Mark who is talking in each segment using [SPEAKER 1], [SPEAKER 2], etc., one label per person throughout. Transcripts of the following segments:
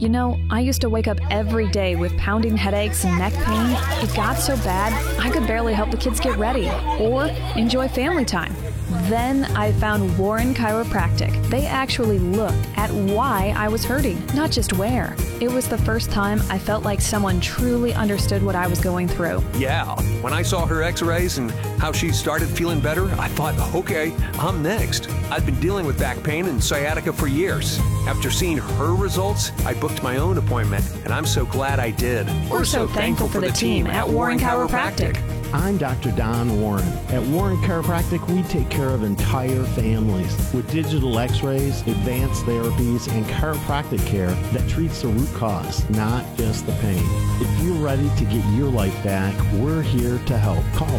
[SPEAKER 1] You know, I used to wake up every day with pounding headaches and neck pain. It got so bad, I could barely help the kids get ready or enjoy family time. Then I found Warren Chiropractic. They actually looked at why I was hurting, not just where. It was the first time I felt like someone truly understood what I was going through.
[SPEAKER 2] Yeah, when I saw her x-rays and how she started feeling better, I thought, okay, I'm next. I've been dealing with back pain and sciatica for years. After seeing her results, I booked my own appointment, and I'm so glad I did.
[SPEAKER 1] We're so thankful for the team at Warren Chiropractic.
[SPEAKER 3] I'm Dr. Don Warren. At Warren Chiropractic, we take care of entire families with digital x-rays, advanced therapies, and chiropractic care that treats the root cause, not just the pain. If you're ready to get your life back, we're here to help. Call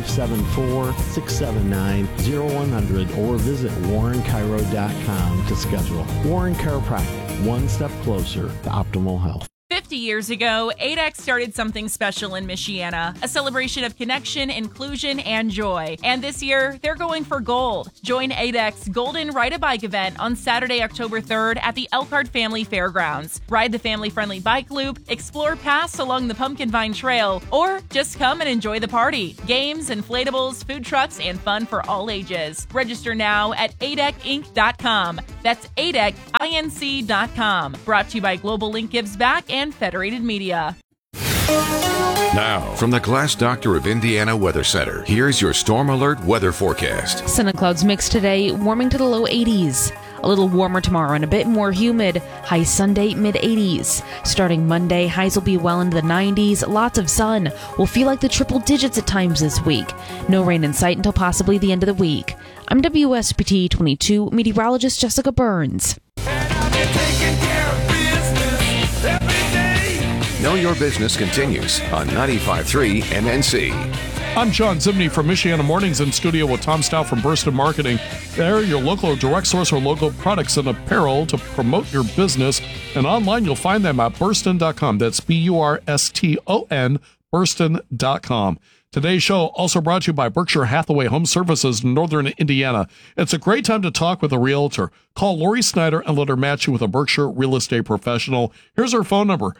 [SPEAKER 3] 574-679-0100 or visit warrenchiro.com to schedule. Warren Chiropractic, one step closer to optimal health.
[SPEAKER 4] 50 years ago, ADEC started something special in Michiana, a celebration of connection, inclusion, and joy. And this year, they're going for gold. Join ADEC's Golden Ride a Bike event on Saturday, October 3rd at the Elkhart Family Fairgrounds. Ride the family-friendly bike loop, explore paths along the Pumpkin Vine Trail, or just come and enjoy the party. Games, inflatables, food trucks, and fun for all ages. Register now at adecinc.com. That's adecinc.com. Brought to you by Global Link Gives Back and Federated Media.
[SPEAKER 5] Now, from the Glass Doctor of Indiana Weather Center, here's your Storm Alert weather forecast.
[SPEAKER 6] Sun and clouds mixed today, warming to the low 80s. A little warmer tomorrow and a bit more humid. High Sunday, mid-80s. Starting Monday, highs will be well into the 90s. Lots of sun. Will feel like the triple digits at times this week. No rain in sight until possibly the end of the week. I'm WSBT 22 meteorologist Jessica Burns.
[SPEAKER 5] Know Your Business continues on 95.3 MNC.
[SPEAKER 7] I'm John Zimney from Michiana Mornings in studio with Tom Stout from Burston Marketing. They're your local direct source for local products and apparel to promote your business. And online, you'll find them at burston.com. That's Burston, Burston.com. Today's show also brought to you by Berkshire Hathaway Home Services, Northern Indiana. It's a great time to talk with a realtor. Call Lori Snyder and let her match you with a Berkshire real estate professional. Here's her phone number,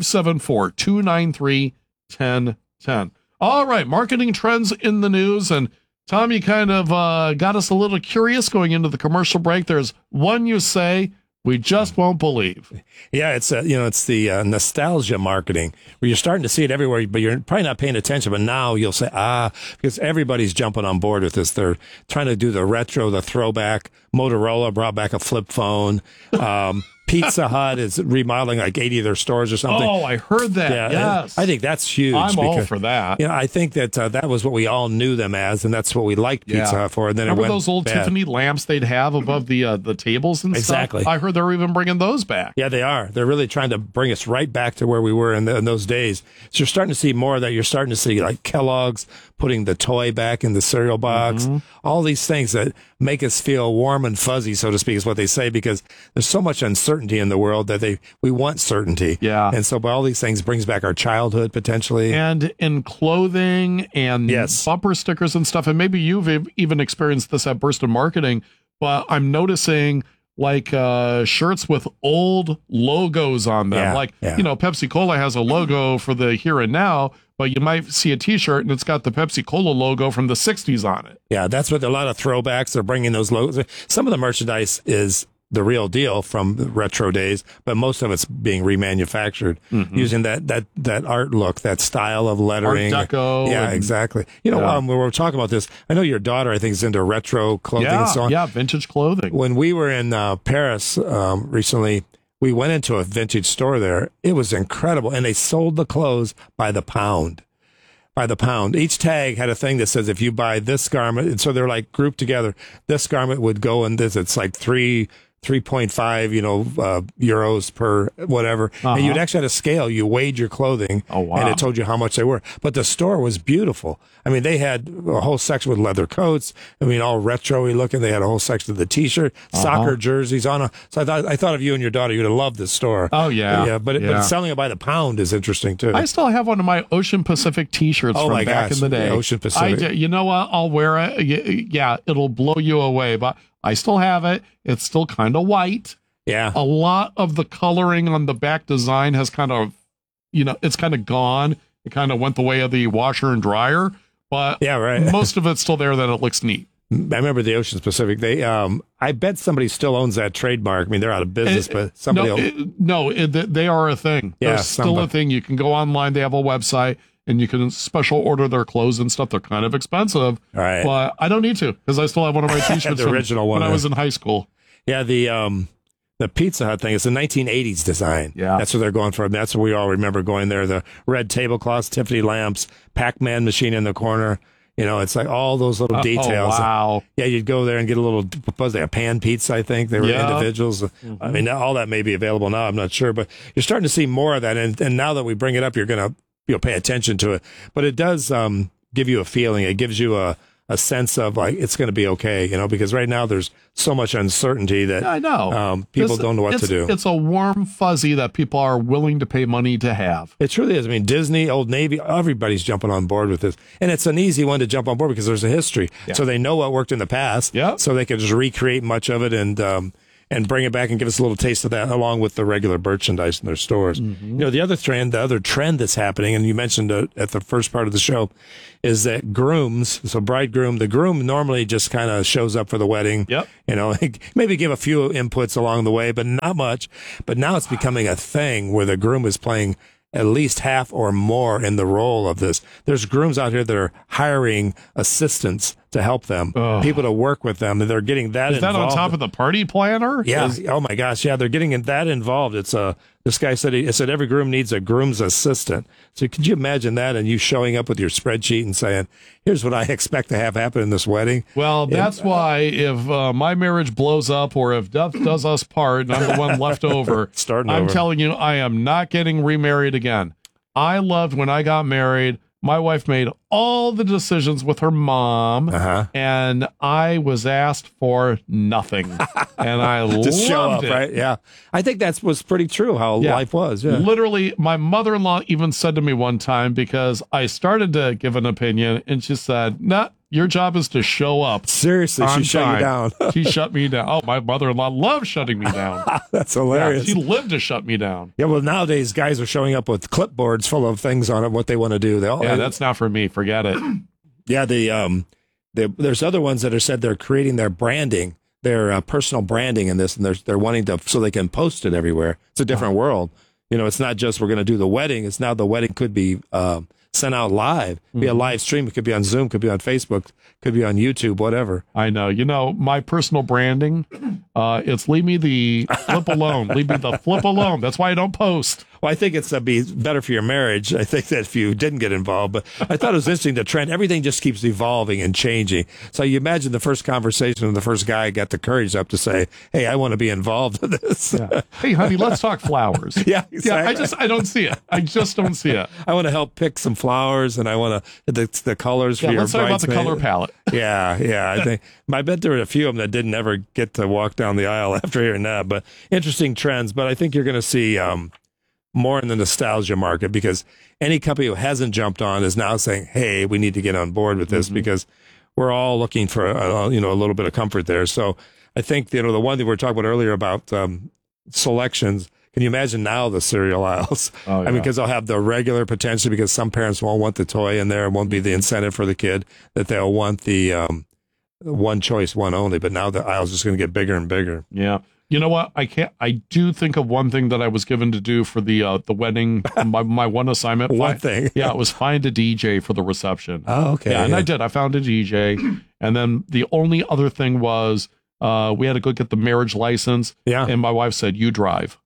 [SPEAKER 7] 574-293-1010. All right, marketing trends in the news. And Tom, you kind of got us a little curious going into the commercial break. There's one you say we just won't believe.
[SPEAKER 8] Yeah, it's it's the nostalgia marketing where you're starting to see it everywhere, but you're probably not paying attention. But now you'll say, because everybody's jumping on board with this. They're trying to do the retro, the throwback. Motorola brought back a flip phone. Pizza Hut is remodeling like 80 of their stores or something.
[SPEAKER 7] Oh, I heard that. Yeah, yes.
[SPEAKER 8] I think that's huge.
[SPEAKER 7] I'm all for that.
[SPEAKER 8] I think that that was what we all knew them as, and that's what we liked Pizza Hut for. And then
[SPEAKER 7] remember
[SPEAKER 8] it went
[SPEAKER 7] those old
[SPEAKER 8] bad.
[SPEAKER 7] Tiffany lamps they'd have above the tables and
[SPEAKER 8] Exactly.
[SPEAKER 7] stuff? I heard they're even bringing those back.
[SPEAKER 8] Yeah, they are. They're really trying to bring us right back to where we were in those days. So you're starting to see more of that. You're starting to see like Kellogg's putting the toy back in the cereal box. Mm-hmm. All these things that make us feel warm and fuzzy, so to speak, is what they say, because there's so much uncertainty in the world that we want certainty.
[SPEAKER 7] Yeah.
[SPEAKER 8] And so by all these things brings back our childhood potentially.
[SPEAKER 7] And in clothing and bumper stickers and stuff, and maybe you've even experienced this at Burston Marketing, but I'm noticing like shirts with old logos on them. Pepsi Cola has a logo for the here and now, but you might see a T-shirt and it's got the Pepsi Cola logo from the 60s on it.
[SPEAKER 8] Yeah, that's what a lot of throwbacks, they're bringing those logos. Some of the merchandise is the real deal from the retro days, but most of it's being remanufactured using that art look, that style of lettering.
[SPEAKER 7] Art Deco.
[SPEAKER 8] Yeah, exactly. When we're talking about this, I know your daughter, I think, is into retro clothing and so on.
[SPEAKER 7] Yeah, vintage clothing.
[SPEAKER 8] When we were in Paris recently, we went into a vintage store there. It was incredible. And they sold the clothes by the pound. By the pound. Each tag had a thing that says if you buy this garment, and so they're like grouped together. This garment would go in this. It's like 3.5, euros per whatever. And you'd actually had a scale. You weighed your clothing.
[SPEAKER 7] Oh, wow.
[SPEAKER 8] And it told you how much they were. But the store was beautiful. I mean, they had a whole section with leather coats. I mean, all retro-y looking. They had a whole section of the T-shirt, soccer jerseys on. So I thought of you and your daughter. You'd have loved this store.
[SPEAKER 7] Oh, yeah.
[SPEAKER 8] Yeah, but selling it by the pound is interesting, too.
[SPEAKER 7] I still have one of my Ocean Pacific T-shirts from back in the day.
[SPEAKER 8] Ocean Pacific.
[SPEAKER 7] You know what? I'll wear it. Yeah, it'll blow you away. But I still have it. It's still kind of white.
[SPEAKER 8] Yeah.
[SPEAKER 7] A lot of the coloring on the back design has kind of, it's kind of gone. It kind of went the way of the washer and dryer, but
[SPEAKER 8] yeah, right.
[SPEAKER 7] Most of it's still there that it looks neat.
[SPEAKER 8] I remember the Ocean Pacific. They, I bet somebody still owns that trademark. I mean, they're out of business, but somebody.
[SPEAKER 7] They are a thing.
[SPEAKER 8] Yeah,
[SPEAKER 7] they're still a thing. You can go online. They have a website, and you can special order their clothes and stuff. They're kind of expensive,
[SPEAKER 8] right?
[SPEAKER 7] But I don't need to because I still have one of my T-shirts
[SPEAKER 8] the original one
[SPEAKER 7] when I was in high school.
[SPEAKER 8] Yeah, the Pizza Hut thing is a 1980s design.
[SPEAKER 7] Yeah.
[SPEAKER 8] That's what they're going for. That's what we all remember going there. The red tablecloths, Tiffany lamps, Pac-Man machine in the corner. It's like all those little details.
[SPEAKER 7] Oh, wow.
[SPEAKER 8] Yeah, you'd go there and get a little, what was they, a pan pizza, I think. They were individuals. Mm-hmm. I mean, all that may be available now. I'm not sure. But you're starting to see more of that. And now that we bring it up, you're going to pay attention to it. But it does give you a feeling. It gives you a sense of like it's going to be okay, because right now there's so much uncertainty that
[SPEAKER 7] I know
[SPEAKER 8] people don't know what to do.
[SPEAKER 7] It's a warm fuzzy that people are willing to pay money to have.
[SPEAKER 8] It truly is. I mean, Disney, Old Navy, everybody's jumping on board with this, and it's an easy one to jump on board because there's a history, so they know what worked in the past.
[SPEAKER 7] Yeah.
[SPEAKER 8] So they can just recreate much of it and bring it back and give us a little taste of that along with the regular merchandise in their stores.
[SPEAKER 7] Mm-hmm.
[SPEAKER 8] The other trend that's happening, and you mentioned at the first part of the show, is that grooms, so bridegroom, the groom normally just kind of shows up for the wedding.
[SPEAKER 7] Yep.
[SPEAKER 8] Maybe give a few inputs along the way, but not much. But now it's becoming a thing where the groom is playing at least half or more in the role of this. There's grooms out here that are hiring assistants to help them, people to work with them, and they're getting that involved.
[SPEAKER 7] Is that on top of the party planner?
[SPEAKER 8] Yeah. Oh my gosh. Yeah, they're getting that involved. It's this guy said every groom needs a groom's assistant. So could you imagine that? And you showing up with your spreadsheet and saying, "Here's what I expect to have happen in this wedding."
[SPEAKER 7] Well, that's why if my marriage blows up or if death does us part, and I'm the one left over, I'm telling you, I am not getting remarried again. I loved when I got married. My wife made all the decisions with her mom, and I was asked for nothing. And I
[SPEAKER 8] just show up,
[SPEAKER 7] it.
[SPEAKER 8] Right? Yeah. I think that was pretty true how life was. Yeah.
[SPEAKER 7] Literally, my mother-in-law even said to me one time, because I started to give an opinion, and she said, "Nah, your job is to show up."
[SPEAKER 8] Seriously, she shut you down.
[SPEAKER 7] She shut me down. Oh, my mother-in-law loves shutting me down.
[SPEAKER 8] That's hilarious.
[SPEAKER 7] Yeah, she lived to shut me down.
[SPEAKER 8] Yeah, well, nowadays, guys are showing up with clipboards full of things on it, what they want to do.
[SPEAKER 7] That's not for me. Forget it.
[SPEAKER 8] Yeah, there's other ones that are said they're creating their branding, their personal branding in this, and they're wanting to, so they can post it everywhere. It's a different world. It's not just we're going to do the wedding. It's now the wedding could be sent out live, be a live stream. It could be on Zoom, could be on Facebook, could be on YouTube, whatever.
[SPEAKER 7] I know. My personal branding, it's leave me the flip alone. Leave me the flip alone. That's why I don't post.
[SPEAKER 8] Well, I think it's be better for your marriage. I think that if you didn't get involved, but I thought it was interesting. The trend, everything just keeps evolving and changing. So you imagine the first conversation when the first guy got the courage up to say, "Hey, I want to be involved in this."
[SPEAKER 7] Yeah. Hey, honey, let's talk flowers.
[SPEAKER 8] Yeah, exactly.
[SPEAKER 7] Yeah. I don't see it. I just don't see it.
[SPEAKER 8] I want to help pick some flowers, and I want the colors for your
[SPEAKER 7] let's talk about the color palette.
[SPEAKER 8] Yeah. I bet there were a few of them that didn't ever get to walk down the aisle after hearing that. But interesting trends. But I think you're going to see more in the nostalgia market, because any company who hasn't jumped on is now saying, "Hey, we need to get on board with this," because we're all looking for a little bit of comfort there. So I think the one thing we were talking about earlier about selections. Can you imagine now the cereal aisles?
[SPEAKER 7] Oh, yeah.
[SPEAKER 8] I mean, because they'll have the regular potential, because some parents won't want the toy in there. It won't be the incentive for the kid that they'll want the one choice, one only. But now the aisle's just going to get bigger and bigger.
[SPEAKER 7] Yeah. You know what? I do think of one thing that I was given to do for the wedding. My one assignment.
[SPEAKER 8] One thing.
[SPEAKER 7] Yeah, it was find a DJ for the reception.
[SPEAKER 8] Oh, okay.
[SPEAKER 7] Yeah, and I did. I found a DJ, and then the only other thing was we had to go get the marriage license.
[SPEAKER 8] Yeah.
[SPEAKER 7] And my wife said, "You drive."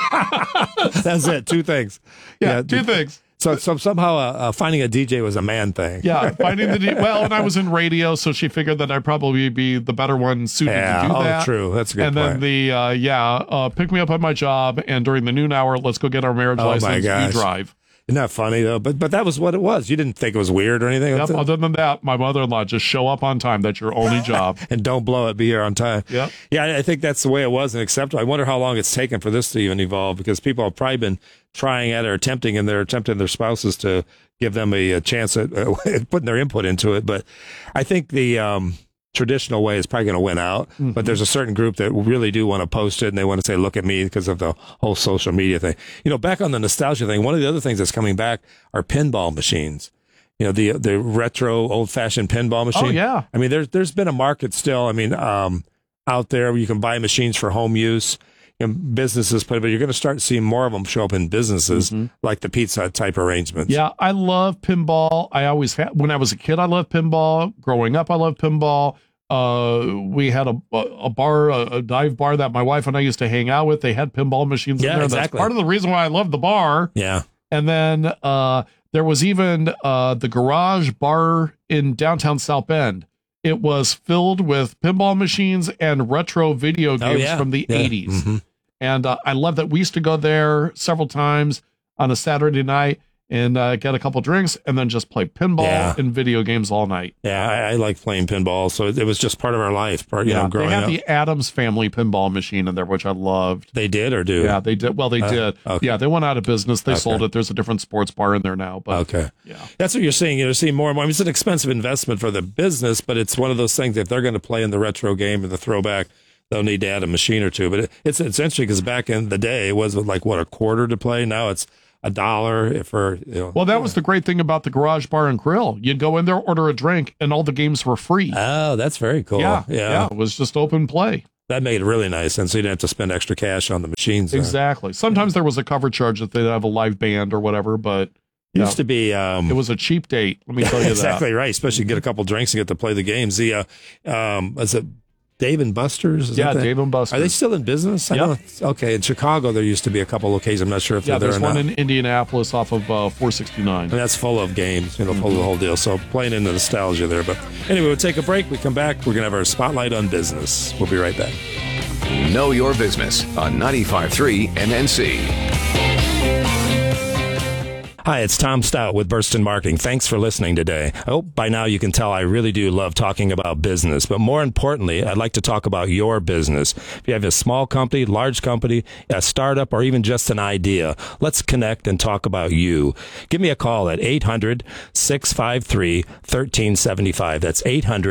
[SPEAKER 8] That's it. Two things.
[SPEAKER 7] Yeah, two things.
[SPEAKER 8] So somehow finding a DJ was a man thing.
[SPEAKER 7] Yeah, finding the DJ. Well, and I was in radio, so she figured that I'd probably be the better one suited to do that.
[SPEAKER 8] Oh, true. That's a good point.
[SPEAKER 7] And then pick me up at my job, and during the noon hour, let's go get our marriage license.
[SPEAKER 8] My gosh.
[SPEAKER 7] You drive.
[SPEAKER 8] Isn't that funny, though? But that was what it was. You didn't think it was weird or anything?
[SPEAKER 7] Yep, other than that, my mother-in-law, just show up on time. That's your only job.
[SPEAKER 8] And don't blow it. Be here on time.
[SPEAKER 7] Yep.
[SPEAKER 8] Yeah, I think that's the way it was and acceptable. I wonder how long it's taken for this to even evolve, because people have probably been trying at it or attempting their spouses to give them a chance at putting their input into it. But I think the traditional way is probably going to win out.
[SPEAKER 7] Mm-hmm.
[SPEAKER 8] But there's a certain group that really do want to post it, and they want to say, look at me, because of the whole social media thing. Back on the nostalgia thing, one of the other things that's coming back are pinball machines. The retro, old-fashioned pinball machine.
[SPEAKER 7] Oh, yeah.
[SPEAKER 8] I mean, there's been a market still, out there where you can buy machines for home use. Businesses play, but you're going to start seeing more of them show up in businesses, like the Pizza Hut type arrangements.
[SPEAKER 7] Yeah, I love pinball. I always had, when I was a kid, I loved pinball. Growing up, I loved pinball. We had a bar, a dive bar that my wife and I used to hang out with. They had pinball machines in there.
[SPEAKER 8] Exactly.
[SPEAKER 7] That's part of the reason why I loved the bar.
[SPEAKER 8] Yeah.
[SPEAKER 7] And then there was even the garage bar in downtown South Bend. It was filled with pinball machines and retro video games from the 80s. Mm-hmm. And I love that. We used to go there several times on a Saturday night and get a couple drinks and then just play pinball and video games all night.
[SPEAKER 8] Yeah, I like playing pinball, so it was just part of our life. Growing up.
[SPEAKER 7] They had the Addams Family pinball machine in there, which I loved.
[SPEAKER 8] They did or do?
[SPEAKER 7] Yeah, they did. Well, they did.
[SPEAKER 8] Okay.
[SPEAKER 7] Yeah, they went out of business. They sold it. There's a different sports bar in there now. But yeah,
[SPEAKER 8] that's what you're seeing. You're seeing more and more. I mean, it's an expensive investment for the business, but it's one of those things that if they're going to play in the retro game or the throwback, they'll need to add a machine or two. But it's interesting because back in the day, it was like, what, a quarter to play? Now it's $1 for,
[SPEAKER 7] Well, that was the great thing about the Garage Bar and Grill. You'd go in there, order a drink, and all the games were free.
[SPEAKER 8] Oh, that's very cool.
[SPEAKER 7] Yeah. It was just open play.
[SPEAKER 8] That made it really nice, and so you didn't have to spend extra cash on the machines.
[SPEAKER 7] Exactly. Sometimes there was a cover charge if they'd have a live band or whatever, but
[SPEAKER 8] used to be.
[SPEAKER 7] It was a cheap date. Let me tell you
[SPEAKER 8] exactly
[SPEAKER 7] that.
[SPEAKER 8] Right. Especially get a couple drinks and get to play the games. The is it Dave and Buster's?
[SPEAKER 7] Dave and Buster's.
[SPEAKER 8] Are they still in business?
[SPEAKER 7] Yeah.
[SPEAKER 8] Okay. In Chicago, there used to be a couple locations. I'm not sure if they're there or not.
[SPEAKER 7] There's one in Indianapolis off of 469.
[SPEAKER 8] And that's full of games, full of the whole deal. So playing into nostalgia there. But anyway, we'll take a break. We come back. We're going to have our Spotlight on Business. We'll be right back.
[SPEAKER 5] Know Your Business on 95.3 MNC.
[SPEAKER 8] Hi, it's Tom Stout with Burston Marketing. Thanks for listening today. I hope by now you can tell I really do love talking about business, but more importantly, I'd like to talk about your business. If you have a small company, large company, a startup, or even just an idea, let's connect and talk about you. Give me a call at 800-653-1375. That's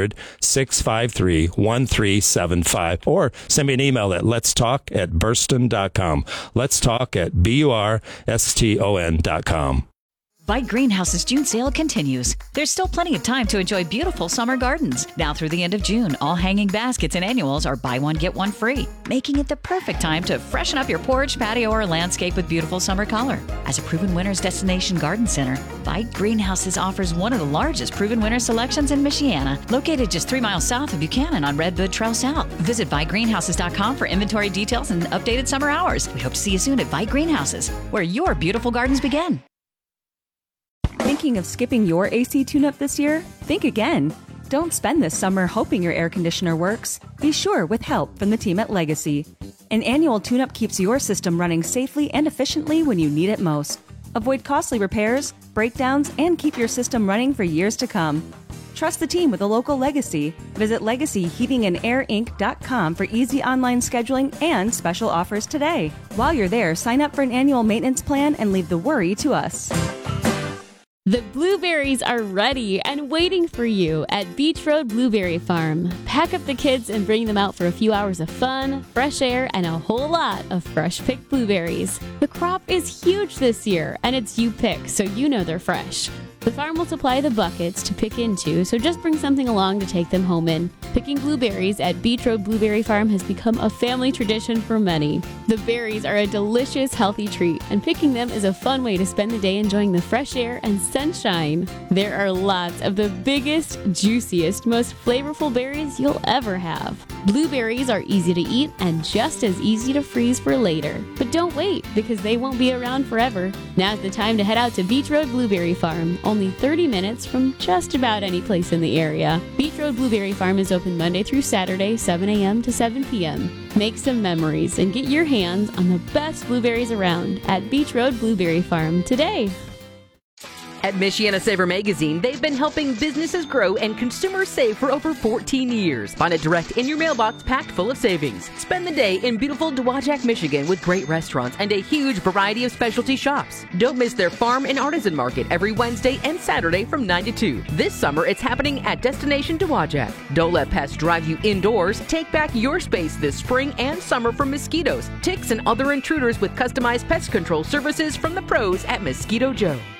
[SPEAKER 8] 800-653-1375. Or send me an email at letstalk@burston.com. Let's talk at BURSTON.com.
[SPEAKER 9] By Greenhouse's June sale continues. There's still plenty of time to enjoy beautiful summer gardens. Now through the end of June, all hanging baskets and annuals are buy one, get one free, making it the perfect time to freshen up your porch, patio, or landscape with beautiful summer color. As a proven winner's destination garden center, By Greenhouses offers one of the largest proven winner selections in Michiana, located just 3 miles south of Buchanan on Redwood Trail South. Visit buygreenhouses.com for inventory details and updated summer hours. We hope to see you soon at Buy Greenhouses, where your beautiful gardens begin.
[SPEAKER 1] Thinking of skipping your AC tune-up this year? Think again. Don't spend this summer hoping your air conditioner works. Be sure with help from the team at Legacy. An annual tune-up keeps your system running safely and efficiently when you need it most. Avoid costly repairs, breakdowns, and keep your system running for years to come. Trust the team with a local Legacy. Visit LegacyHeatingandAirInc.com for easy online scheduling and special offers today. While you're there, sign up for an annual maintenance plan and leave the worry to us.
[SPEAKER 10] The blueberries are ready and waiting for you at Beach Road Blueberry Farm. Pack up the kids and bring them out for a few hours of fun, fresh air, and a whole lot of fresh picked blueberries. The crop is huge this year, and it's you pick, so you know they're fresh. The farm will supply the buckets to pick into, so just bring something along to take them home in. Picking blueberries at Beach Road Blueberry Farm has become a family tradition for many. The berries are a delicious, healthy treat, and picking them is a fun way to spend the day enjoying the fresh air and sunshine. There are lots of the biggest, juiciest, most flavorful berries you'll ever have. Blueberries are easy to eat and just as easy to freeze for later. But don't wait, because they won't be around forever. Now's the time to head out to Beach Road Blueberry Farm, only 30 minutes from just about any place in the area. Beach Road Blueberry Farm is open Monday through Saturday, 7 a.m. to 7 p.m. Make some memories and get your hands on the best blueberries around at Beach Road Blueberry Farm today.
[SPEAKER 11] At Michiana Saver Magazine, they've been helping businesses grow and consumers save for over 14 years. Find it direct in your mailbox packed full of savings. Spend the day in beautiful Dowagiac, Michigan with great restaurants and a huge variety of specialty shops. Don't miss their farm and artisan market every Wednesday and Saturday from 9 to 2. This summer, it's happening at Destination Dowagiac. Don't let pests drive you indoors. Take back your space this spring and summer from mosquitoes, ticks, and other intruders with customized pest control services from the pros at Mosquito Joe.